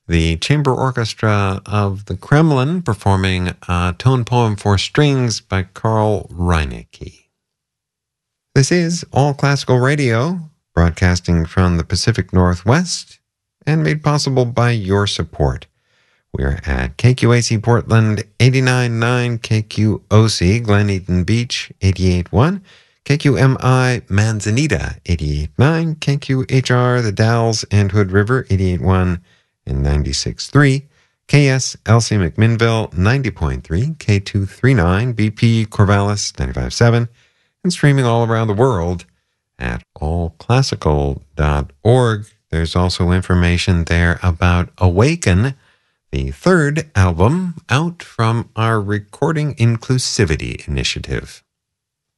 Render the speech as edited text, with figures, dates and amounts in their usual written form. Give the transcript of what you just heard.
the Chamber Orchestra of the Kremlin performing a tone poem for strings by Carl Reinecke. This is All Classical Radio, broadcasting from the Pacific Northwest and made possible by your support. We're at KQAC Portland 89.9, KQOC Glen Eden Beach 88.1, KQMI Manzanita 88.9, KQHR The Dalles and Hood River 88.1 and 96.3, KSLC McMinnville 90.3, K239 BP Corvallis 95.7, and streaming all around the world at allclassical.org. There's also information there about Awaken, the third album out from our Recording Inclusivity Initiative.